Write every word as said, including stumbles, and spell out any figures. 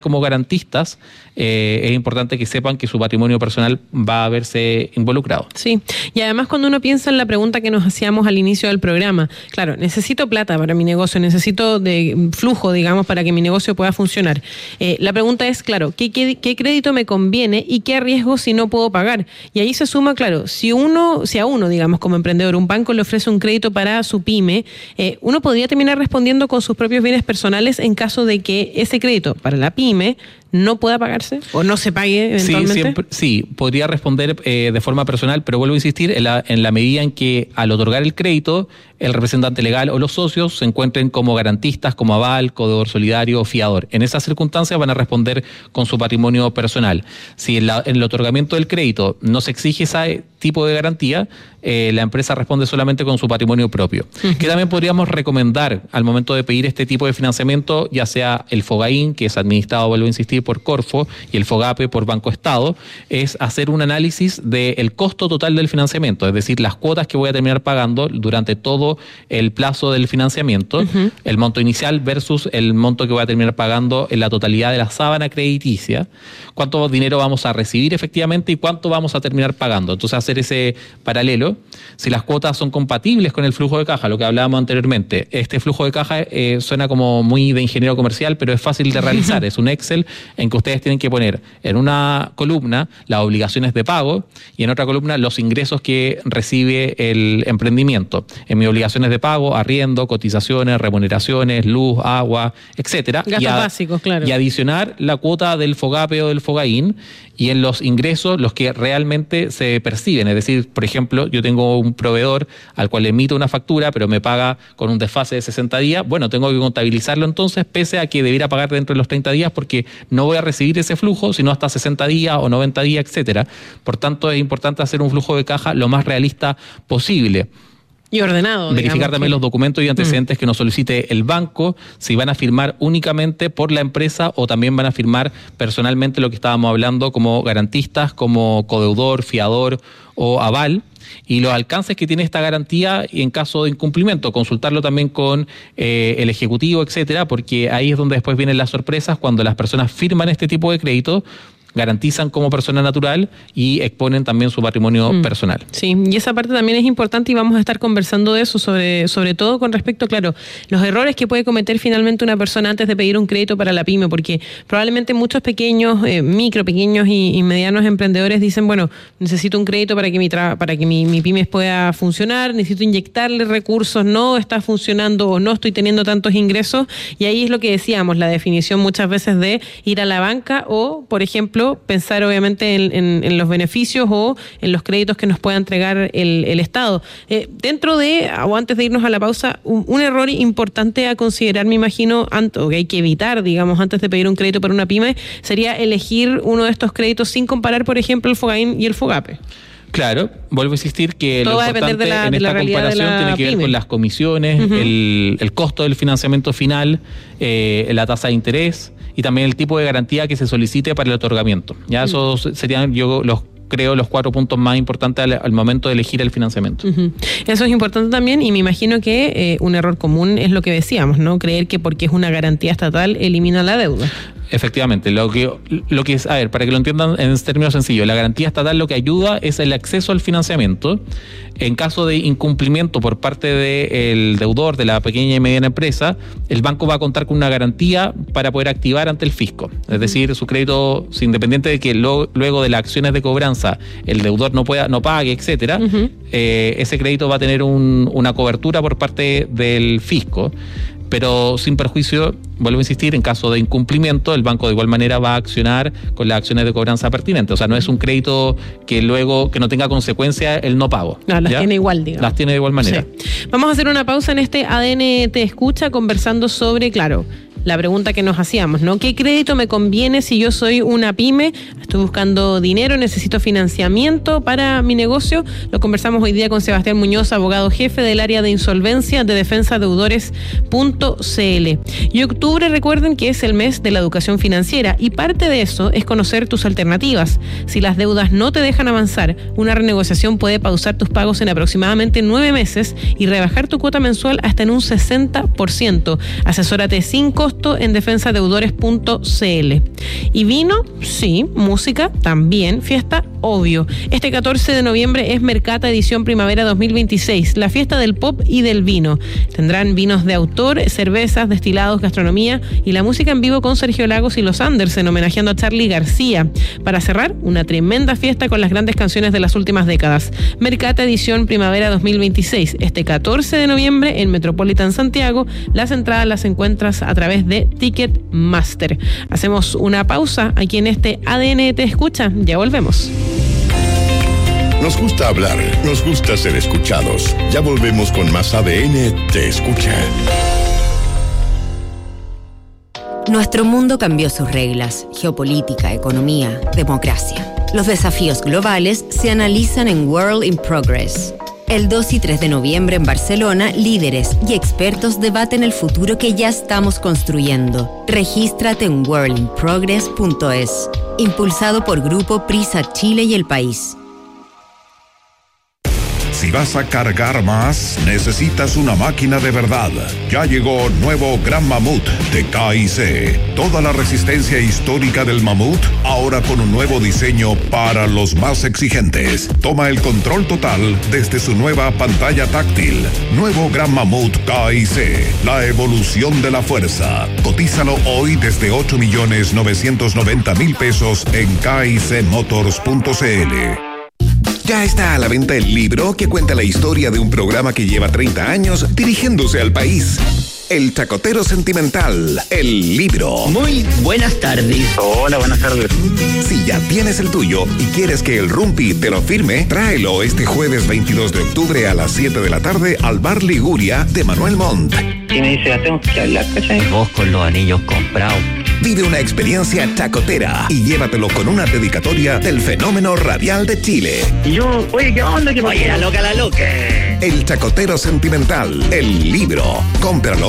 como garantistas, eh, es importante que sepan que su patrimonio personal va a verse involucrado. Sí, y además cuando uno piensa en la pregunta que nos hacíamos al inicio del programa, claro, necesito plata para mi negocio, necesito de flujo, digamos, para que mi negocio pueda funcionar. Eh, la pregunta es, claro, ¿qué, qué, qué crédito me conviene y qué arriesgo si no puedo pagar? Y ahí se suma, claro, si uno, si a uno, digamos, como emprendedor, un banco le ofrece un crédito para su pyme, eh, uno podría terminar respondiendo con sus propios bienes personales en caso de que ese crédito para la pyme no pueda pagarse o no se pague eventualmente. Sí, siempre, sí podría responder eh, de forma personal, pero vuelvo a insistir, en la, en la medida en que al otorgar el crédito, el representante legal o los socios se encuentren como garantistas, como aval, codeudor solidario o fiador. En esas circunstancias van a responder con su patrimonio personal. Si en, la, en el otorgamiento del crédito no se exige ese tipo de garantía, eh, la empresa responde solamente con su patrimonio propio. Uh-huh. Que también podríamos recomendar al momento de pedir este tipo de financiamiento, ya sea el FOGAIN, que es administrado, vuelvo a insistir, por Corfo, y el FOGAPE por Banco Estado, es hacer un análisis del costo total del financiamiento, es decir, las cuotas que voy a terminar pagando durante todo el plazo del financiamiento, uh-huh. el monto inicial versus el monto que voy a terminar pagando en la totalidad de la sábana crediticia, cuánto dinero vamos a recibir efectivamente y cuánto vamos a terminar pagando. Entonces hacer ese paralelo, si las cuotas son compatibles con el flujo de caja, lo que hablábamos anteriormente. Este flujo de caja eh, suena como muy de ingeniero comercial, pero es fácil de realizar, es un Excel en que ustedes tienen que poner en una columna las obligaciones de pago y en otra columna los ingresos que recibe el emprendimiento. En mis obligaciones de pago, arriendo, cotizaciones, remuneraciones, luz, agua, etcétera. Gastos básicos, claro. Y adicionar la cuota del FOGAPE o del FOGAIN, y en los ingresos los que realmente se perciben. Es decir, por ejemplo, yo tengo un proveedor al cual emito una factura, pero me paga con un desfase de sesenta días. Bueno, tengo que contabilizarlo entonces, pese a que debiera pagar dentro de los treinta días, porque no voy a recibir ese flujo, sino hasta sesenta días o noventa días, etcétera. Por tanto, es importante hacer un flujo de caja lo más realista posible. Y ordenado. Verificar también que... los documentos y antecedentes mm. que nos solicite el banco, si van a firmar únicamente por la empresa o también van a firmar personalmente lo que estábamos hablando como garantistas, como codeudor, fiador o aval. Y los alcances que tiene esta garantía y en caso de incumplimiento, consultarlo también con eh, el ejecutivo, etcétera, porque ahí es donde después vienen las sorpresas cuando las personas firman este tipo de crédito, garantizan como persona natural y exponen también su patrimonio mm. personal. Sí, y esa parte también es importante y vamos a estar conversando de eso, sobre, sobre todo con respecto, claro, los errores que puede cometer finalmente una persona antes de pedir un crédito para la pyme, porque probablemente muchos pequeños, eh, micro, pequeños y, y medianos emprendedores dicen, bueno, necesito un crédito para que mi tra- para que mi, mi pyme pueda funcionar, necesito inyectarle recursos, no está funcionando o no estoy teniendo tantos ingresos, y ahí es lo que decíamos, la definición muchas veces de ir a la banca o, por ejemplo, pensar obviamente en, en, en los beneficios o en los créditos que nos pueda entregar el, el Estado. Eh, dentro de, o antes de irnos a la pausa, un, un error importante a considerar, me imagino, o que hay que evitar, digamos, antes de pedir un crédito para una pyme, sería elegir uno de estos créditos sin comparar, por ejemplo, el FOGAIN y el FOGAPE. Claro, vuelvo a insistir que todo lo importante de la, en esta comparación tiene que ver pyme. con las comisiones, uh-huh. el, el costo del financiamiento final, eh, la tasa de interés y también el tipo de garantía que se solicite para el otorgamiento. Ya uh-huh. esos serían, yo los creo, los cuatro puntos más importantes al, al momento de elegir el financiamiento. Uh-huh. Eso es importante también, y me imagino que eh, un error común es lo que decíamos, ¿no? Creer que porque es una garantía estatal elimina la deuda. Efectivamente, lo que, lo que es, a ver, para que lo entiendan en términos sencillos, la garantía estatal lo que ayuda es el acceso al financiamiento. En caso de incumplimiento por parte del deudor de la pequeña y mediana empresa, el banco va a contar con una garantía para poder activar ante el fisco. Es decir, su crédito, independiente de que lo, luego de las acciones de cobranza el deudor no pueda, no pague, etcétera, uh-huh. eh, ese crédito va a tener un, una cobertura por parte del fisco. Pero sin perjuicio, vuelvo a insistir, en caso de incumplimiento, el banco de igual manera va a accionar con las acciones de cobranza pertinentes. O sea, no es un crédito que luego, que no tenga consecuencia el no pago. No, las ¿ya? tiene igual, digamos. Las tiene de igual manera. Sí. Vamos a hacer una pausa en este A D N Te Escucha, conversando sobre, claro, la pregunta que nos hacíamos, ¿no? ¿Qué crédito me conviene si yo soy una pyme? Estoy buscando dinero, necesito financiamiento para mi negocio. Lo conversamos hoy día con Sebastián Muñoz, abogado jefe del área de insolvencia de defensa deudores punto c l. Y octubre, recuerden que es el mes de la educación financiera y parte de eso es conocer tus alternativas. Si las deudas no te dejan avanzar, una renegociación puede pausar tus pagos en aproximadamente nueve meses y rebajar tu cuota mensual hasta en un sesenta por ciento. Asesórate sin costo agosto en defensa deudores punto c l. ¿Y vino? Sí. Música también. Fiesta, obvio. Este catorce de noviembre es Mercata Edición Primavera dos mil veintiséis, la fiesta del pop y del vino. Tendrán vinos de autor, cervezas, destilados, gastronomía y la música en vivo con Sergio Lagos y los Andersen, homenajeando a Charly García. Para cerrar, una tremenda fiesta con las grandes canciones de las últimas décadas. Mercata Edición Primavera dos mil veintiséis, este catorce de noviembre en Metropolitan Santiago. Las entradas las encuentras a través de Ticketmaster. Hacemos una pausa aquí en este A D N Te Escucha. Ya volvemos. Nos gusta hablar, nos gusta ser escuchados. Ya volvemos con más A D N Te Escucha. Nuestro mundo cambió sus reglas: geopolítica, economía, democracia. Los desafíos globales se analizan en World in Progress. El dos y tres de noviembre en Barcelona, líderes y expertos debaten el futuro que ya estamos construyendo. Regístrate en world in progress punto es. Impulsado por Grupo Prisa Chile y El País. Si vas a cargar más, necesitas una máquina de verdad. Ya llegó nuevo Gran Mamut de K I C. Toda la resistencia histórica del Mamut, ahora con un nuevo diseño para los más exigentes. Toma el control total desde su nueva pantalla táctil. Nuevo Gran Mamut K I C. La evolución de la fuerza. Cotízalo hoy desde ocho millones novecientos noventa mil pesos en k i c motors punto c l. Ya está a la venta el libro que cuenta la historia de un programa que lleva treinta años dirigiéndose al país. El Chacotero Sentimental, el libro. Muy buenas tardes. Hola, buenas tardes. Si ya tienes el tuyo y quieres que el Rumpi te lo firme, tráelo este jueves veintidós de octubre a las siete de la tarde al Bar Liguria de Manuel Montt. Y me dice, ya tengo que hablar, ¿cachai? Vos con los anillos comprados. Vive una experiencia chacotera y llévatelo con una dedicatoria del fenómeno radial de Chile. Y yo, oye, ¿qué onda? ¿Qué Oye, la loca, la loca. El Chacotero Sentimental, el libro. Cómpralo